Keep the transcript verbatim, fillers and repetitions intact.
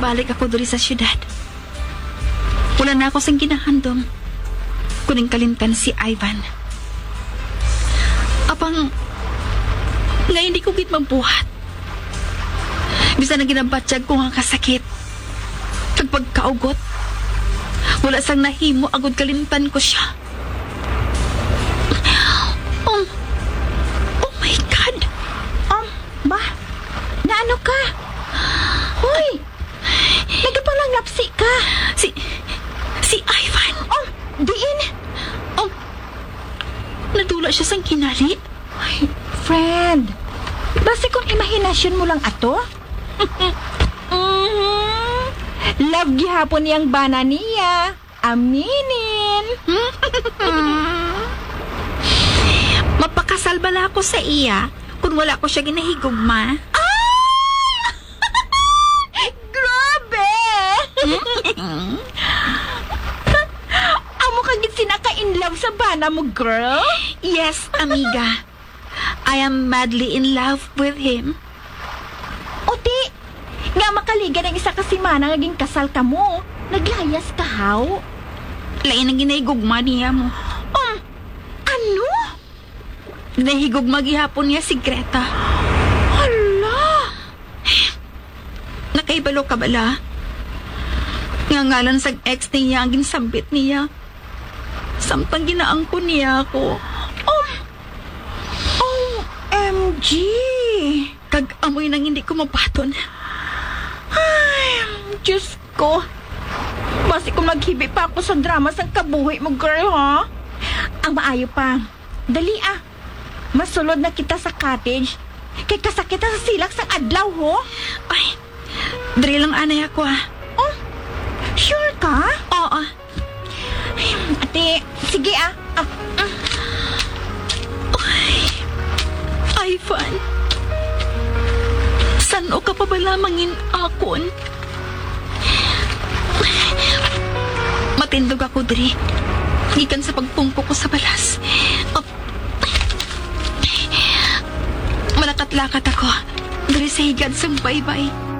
nagbalik ako diri sa syudad, wala na ako sang ginahandom kuning kalimtan si Ivan. Apang nga hindi ko git mabuhat. Bisa na ginabatsyag ko nga kasakit. Kag pagkaugot, wala sang nahimo agud kalimtan ko siya. Oh, oh my God! Um, ba? Naano ka? Hoy! Nagapalang lapsi ka! Si... si Ivan! Um, diin! Oh, nadula siya sang kinali. Ay, friend, base kung imahinasyon mo lang ato? mm-hmm. Love gihapon niyang bana niya. Aminin. Mapakasal bala ako sa iya kung wala ko siya ginahigugma. Ah! Grabe! Amo kagit sinaka-in love sa bana mo, girl? Yes, amiga. I am madly in love with him. Oti, nga makaliga ng isa ka simana naging kasal ka mo. Naglayas ka, haw? Lain ang ginahigugma niya mo. Um, ano? Ginahigugma gihapon niya si Greta. Hala! Nakaibalo ka bala? Nga ngalan sa ex niya ang ginsambit niya. Samtang ginaangko niya ako. Um, O M G! Kag amoy nang hindi ko mabaton. Ay, Diyos ko. Basi kung naghibi pa ako sa drama sa kabuhi mo, girl, ha? Ang maayo pa. Dali, ah. Masulod na kita sa cottage. Kay kasakit sa silak sa adlaw, ho? Ay, dre lang anay ako ah. Oh, sure ka? Oo. Ay, ate, sige, ah. ah mm. Ivan, saan o ka pa ba lamangin akon? Matindog ako, Dri. Gikan sa pagpungko ko sa balas. Oh. Malakat-lakat ako. Dri sa higad sa baybay.